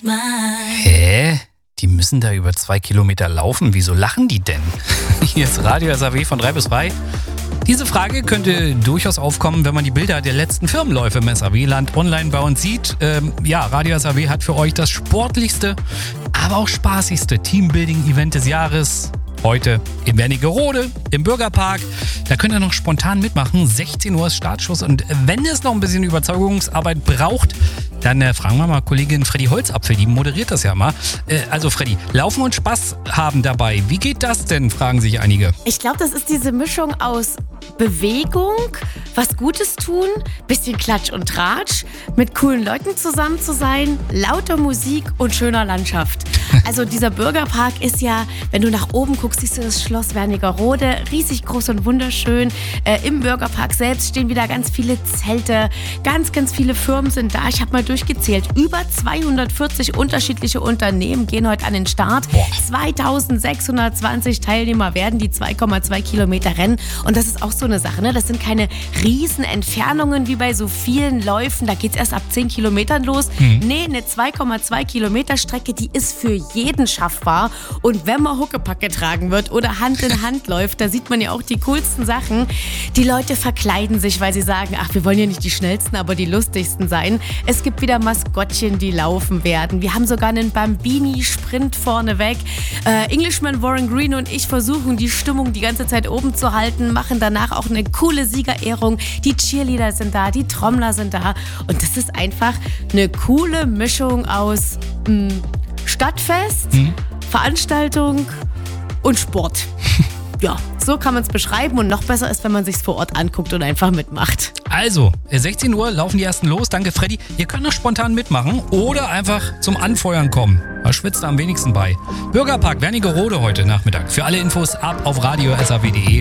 Hä? Die müssen da über 2 Kilometer laufen. Wieso lachen die denn? Hier ist Radio SAW von 3 bis 3. Diese Frage könnte durchaus aufkommen, wenn man die Bilder der letzten Firmenläufe im SAW-Land online bei uns sieht. Radio SAW hat für euch das sportlichste, aber auch spaßigste Teambuilding-Event des Jahres. Heute in Wernigerode im Bürgerpark. Da könnt ihr noch spontan mitmachen. 16 Uhr ist Startschuss. Und wenn es noch ein bisschen Überzeugungsarbeit braucht, dann fragen wir mal Kollegin Freddy Holzapfel, die moderiert das ja mal. Also Freddy, Laufen und Spaß haben dabei. Wie geht das denn, fragen sich einige. Ich glaube, das ist diese Mischung aus Bewegung, was Gutes tun, bisschen Klatsch und Tratsch, mit coolen Leuten zusammen zu sein, lauter Musik und schöner Landschaft. Also dieser Bürgerpark ist ja, wenn du nach oben guckst, siehst du das Schloss Wernigerode, riesig groß und wunderschön. Im Bürgerpark selbst stehen wieder ganz viele Zelte, ganz, ganz viele Firmen sind da. Ich habe mal durchgezählt, über 240 unterschiedliche Unternehmen gehen heute an den Start. 2620 Teilnehmer werden die 2,2 Kilometer rennen und das ist auch so eine Sache, ne? Das sind keine riesen Entfernungen wie bei so vielen Läufen, da geht es erst ab 10 Kilometern los. Nee, eine 2,2 Kilometer Strecke, die ist für jeden schaffbar und wenn man Huckepack getragen wird oder Hand in Hand läuft, da sieht man ja auch die coolsten Sachen. Die Leute verkleiden sich, weil sie sagen, ach, wir wollen ja nicht die schnellsten, aber die lustigsten sein. Es gibt wieder Maskottchen, die laufen werden. Wir haben sogar einen Bambini-Sprint vorneweg. Englishman Warren Green und ich versuchen, die Stimmung die ganze Zeit oben zu halten, machen danach auch eine coole Siegerehrung. Die Cheerleader sind da, die Trommler sind da und das ist einfach eine coole Mischung aus Stadtfest, Veranstaltung und Sport. Ja, so kann man es beschreiben und noch besser ist, wenn man sich es vor Ort anguckt und einfach mitmacht. Also, 16 Uhr laufen die ersten los. Danke, Freddy. Ihr könnt noch spontan mitmachen oder einfach zum Anfeuern kommen. Was schwitzt da am wenigsten bei? Bürgerpark Wernigerode heute Nachmittag. Für alle Infos ab auf radio.saw.de.